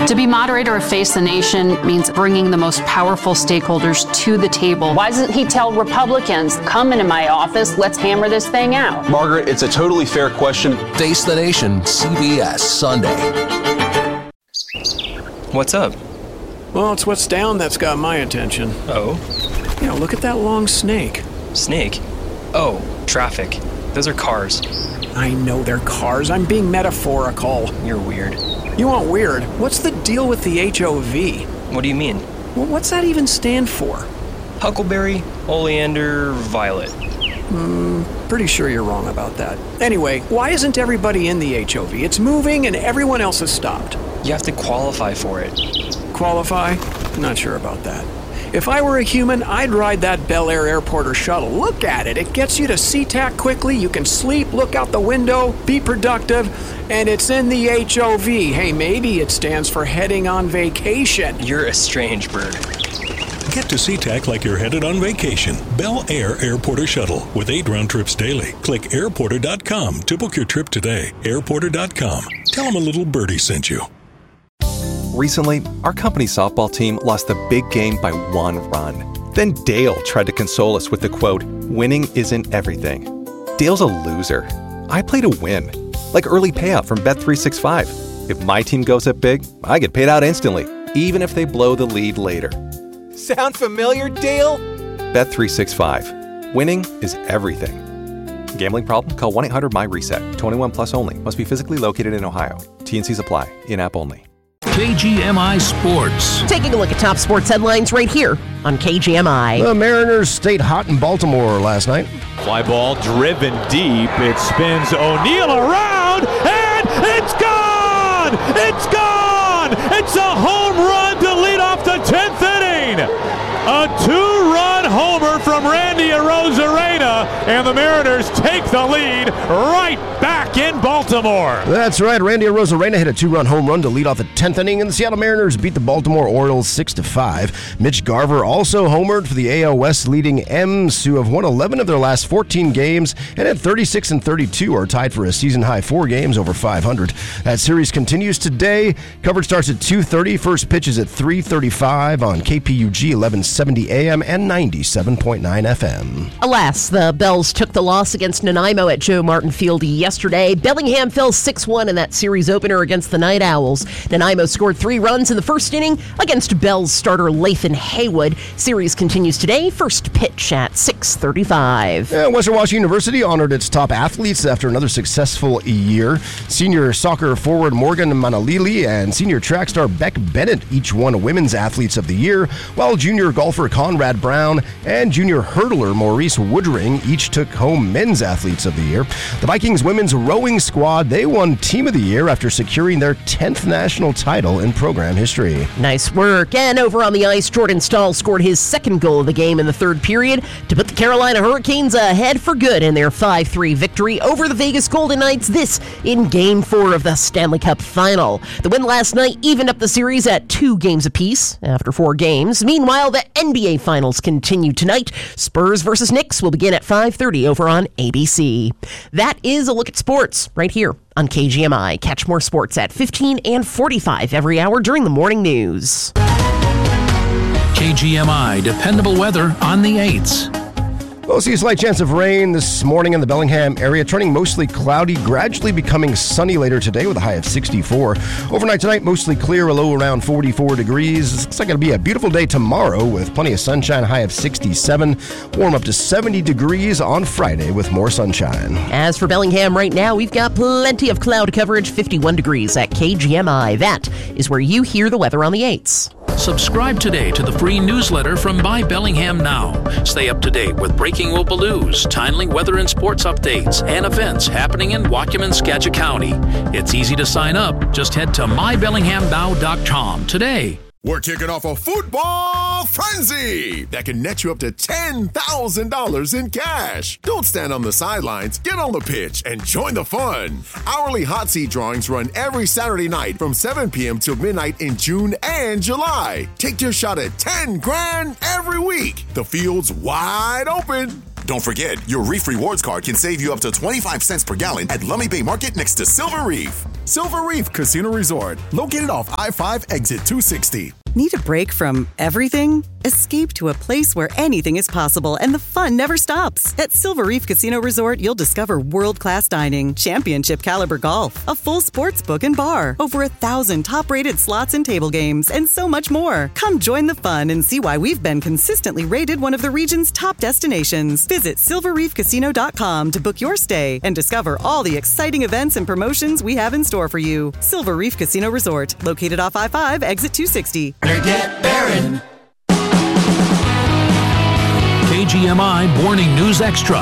To be moderator of Face the Nation means bringing the most powerful stakeholders to the table. Why doesn't he tell Republicans, come into my office, let's hammer this thing out? Margaret, it's a totally fair question. Face the Nation, CBS, Sunday. What's up? Well, it's what's down that's got my attention. Oh? You know, look at that long snake. Snake? Oh, traffic. Those are cars. I know they're cars. I'm being metaphorical. You're weird. You want weird? What's the deal with the HOV? What do you mean? Well, what's that even stand for? Huckleberry, oleander, violet. Pretty sure you're wrong about that. Anyway, why isn't everybody in the HOV? It's moving and everyone else has stopped. You have to qualify for it. Qualify? Not sure about that. If I were a human, I'd ride that Bel Air airport or shuttle. Look at it. It gets you to SeaTac quickly. You can sleep, look out the window, be productive, and it's in the HOV. Hey, maybe it stands for heading on vacation. You're a strange bird. Get to SeaTac like you're headed on vacation. Bel Air Airport or Shuttle with 8 round trips daily. Click airporter.com to book your trip today. Airporter.com. Tell them a little birdie sent you. Recently, our company softball team lost the big game by 1 run. Then Dale tried to console us with the quote, "Winning isn't everything." Dale's a loser. I play to win. Like early payout from Bet365. If my team goes up big, I get paid out instantly, even if they blow the lead later. Sound familiar, Dale? Bet365. Winning is everything. Gambling problem? Call 1-800-MY-RESET. 21 plus only. Must be physically located in Ohio. T&Cs apply. In-app only. KGMI Sports. Taking a look at top sports headlines right here on KGMI. The Mariners stayed hot in Baltimore last night. Fly ball driven deep. It spins O'Neill around, and it's gone! It's gone! It's a home run to lead off the 10th inning. A 2-run homer from Randy Arozarena, and the Mariners take the lead right back in Baltimore. That's right. Randy Arozarena hit a 2-run home run to lead off the 10th inning, and the Seattle Mariners beat the Baltimore Orioles 6-5. Mitch Garver also homered for the AL West leading M's, who have won 11 of their last 14 games, and at 36 and 32 are tied for a season-high 4 games over 500. That series continues today. Coverage starts at 2:30. First pitch is at 3:35 on KPUG 1170 AM and 97.9 FM. Alas, the Bells took the loss against Nanaimo at Joe Martin Field yesterday. Bellingham fell 6-1 in that series opener against the Night Owls. Nanaimo scored 3 runs in the first inning against Bells starter Lathan Haywood. Series continues today. First pitch at 6:35. Western Washington University honored its top athletes after another successful year. Senior soccer forward Morgan Manalili and senior track star Beck Bennett each won Women's Athletes of the Year, while junior golfer Conrad Brown and junior hurdler Maurice Woodring each took home Men's Athletes of the Year. The Vikings women's rowing squad, they won Team of the Year after securing their 10th national title in program history. Nice work. And over on the ice, Jordan Stahl scored his second goal of the game in the third period to put the Carolina Hurricanes ahead for good in their 5-3 victory over the Vegas Golden Knights, this in Game 4 of the Stanley Cup Final. The win last night evened up the series at 2 games apiece after 4 games. Meanwhile, the NBA Finals continue tonight. Spurs versus Knicks will begin at 5:30 over on ABC. That is a look at sports right here on KGMI. Catch more sports at 15 and 45 every hour during the morning news. KGMI, dependable weather on the 8s. We'll see a slight chance of rain this morning in the Bellingham area, turning mostly cloudy, gradually becoming sunny later today with a high of 64. Overnight tonight, mostly clear, a low around 44 degrees. It looks like it'll be a beautiful day tomorrow with plenty of sunshine, high of 67. Warm up to 70 degrees on Friday with more sunshine. As for Bellingham right now, we've got plenty of cloud coverage, 51 degrees at KGMI. That is where you hear the weather on the 8s. Subscribe today to the free newsletter from Buy Bellingham Now. Stay up to date with breaking local news, timely weather and sports updates, and events happening in Waukegan, Skagit County. It's easy to sign up. Just head to mybellinghamnow.com today. We're kicking off a football frenzy that can net you up to $10,000 in cash. Don't stand on the sidelines. Get on the pitch and join the fun. Hourly hot seat drawings run every Saturday night from 7 p.m. till midnight in June and July. Take your shot at $10,000 every week. The field's wide open. Don't forget, your Reef Rewards card can save you up to 25 cents per gallon at Lummi Bay Market next to Silver Reef. Silver Reef Casino Resort, located off I-5 exit 260. Need a break from everything? Escape to a place where anything is possible and the fun never stops. At Silver Reef Casino Resort, you'll discover world-class dining, championship caliber golf, a full sports book and bar, over 1,000 top-rated slots and table games, and so much more. Come join the fun and see why we've been consistently rated one of the region's top destinations. Visit silverreefcasino.com to book your stay and discover all the exciting events and promotions we have in store for you. Silver Reef Casino Resort, located off I-5, exit 260. Get Barron. KGMI Morning News Extra.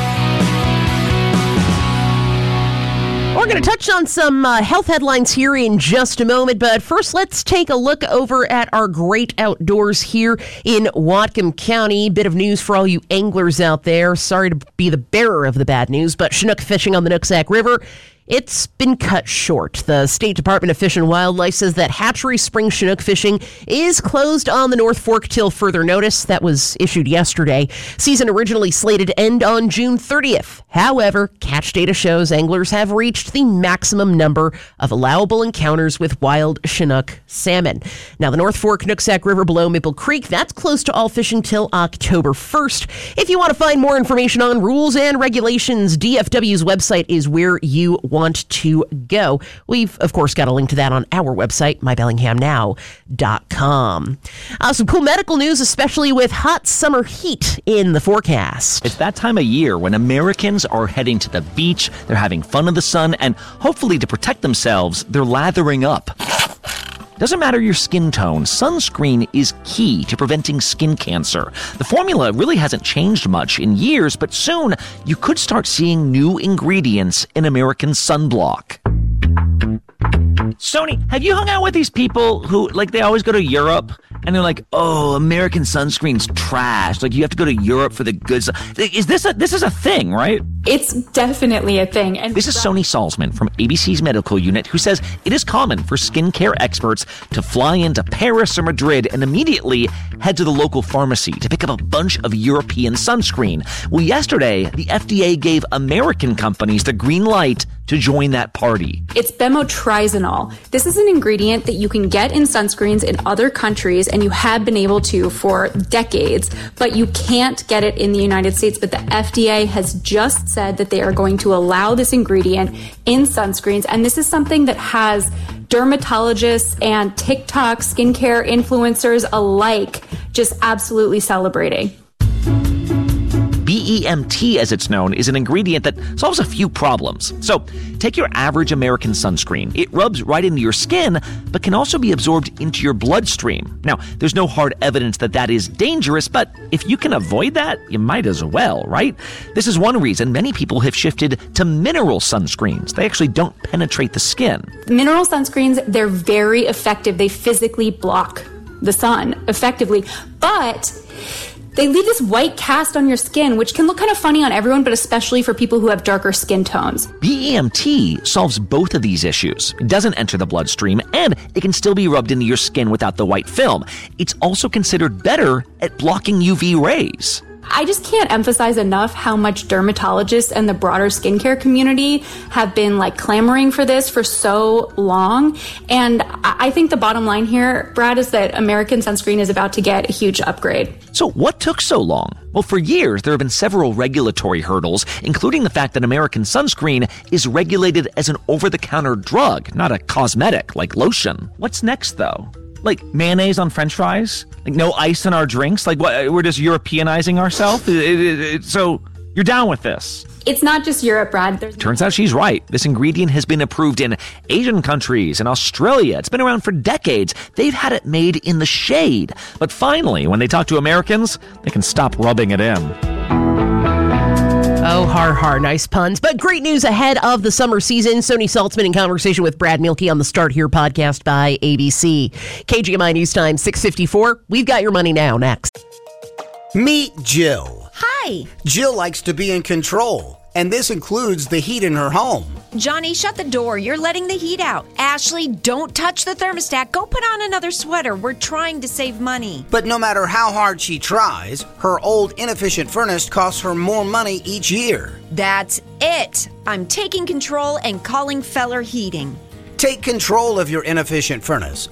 We're going to touch on some health headlines here in just a moment, but first let's take a look over at our great outdoors here in Whatcom County. Bit of news for all you anglers out there. Sorry to be the bearer of the bad news, but Chinook fishing on the Nooksack River, it's been cut short. The State Department of Fish and Wildlife says that Hatchery Spring Chinook fishing is closed on the North Fork till further notice. That was issued yesterday. Season originally slated to end on June 30th. However, catch data shows anglers have reached the maximum number of allowable encounters with wild Chinook salmon. Now, the North Fork Nooksack River below Maple Creek, that's closed to all fishing till October 1st. If you want to find more information on rules and regulations, DFW's website is where you want to go. We've, of course, got a link to that on our website, mybellinghamnow.com. Some cool medical news, especially with hot summer heat in the forecast. It's that time of year when Americans are heading to the beach, they're having fun in the sun, and hopefully to protect themselves, they're lathering up. Doesn't matter your skin tone, sunscreen is key to preventing skin cancer. The formula really hasn't changed much in years, but soon you could start seeing new ingredients in American sunblock. Sony, have you hung out with these people who, like, they always go to Europe and they're like, oh, American sunscreen's trash. Like, you have to go to Europe for the good stuff. This is a thing, right? It's definitely a thing. And this is Sony Salzman from ABC's medical unit, who says it is common for skincare experts to fly into Paris or Madrid and immediately head to the local pharmacy to pick up a bunch of European sunscreen. Well, yesterday, the FDA gave American companies the green light to join that party. It's bemotrizinol. This is an ingredient that you can get in sunscreens in other countries, and you have been able to for decades, but you can't get it in the United States. But the FDA has just said that they are going to allow this ingredient in sunscreens, and this is something that has dermatologists and TikTok skincare influencers alike just absolutely celebrating. BEMT, as it's known, is an ingredient that solves a few problems. So, take your average American sunscreen. It rubs right into your skin, but can also be absorbed into your bloodstream. Now, there's no hard evidence that that is dangerous, but if you can avoid that, you might as well, right? This is one reason many people have shifted to mineral sunscreens. They actually don't penetrate the skin. Mineral sunscreens, they're very effective. They physically block the sun effectively, but they leave this white cast on your skin, which can look kind of funny on everyone, but especially for people who have darker skin tones. BEMT solves both of these issues. It doesn't enter the bloodstream, and it can still be rubbed into your skin without the white film. It's also considered better at blocking UV rays. I just can't emphasize enough how much dermatologists and the broader skincare community have been clamoring for this for so long. And I think the bottom line here, Brad, is that American sunscreen is about to get a huge upgrade. So what took so long? Well, for years, there have been several regulatory hurdles, including the fact that American sunscreen is regulated as an over-the-counter drug, not a cosmetic like lotion. What's next, though? Like mayonnaise on French fries? Like no ice in our drinks? Like what? We're just Europeanizing ourselves? So you're down with this? It's not just Europe, Brad. Turns out she's right. This ingredient has been approved in Asian countries and Australia. It's been around for decades. They've had it made in the shade. But finally, when they talk to Americans, they can stop rubbing it in. Oh, har, nice puns. But great news ahead of the summer season. Sony Saltzman in conversation with Brad Mielke on the Start Here podcast by ABC. KGMI News Time, 6:54. We've got your money now. Next. Meet Jill. Hi. Jill likes to be in control. And this includes the heat in her home. Johnny, shut the door. You're letting the heat out. Ashley, don't touch the thermostat. Go put on another sweater. We're trying to save money. But no matter how hard she tries, her old inefficient furnace costs her more money each year. That's it. I'm taking control and calling Feller Heating. Take control of your inefficient furnace.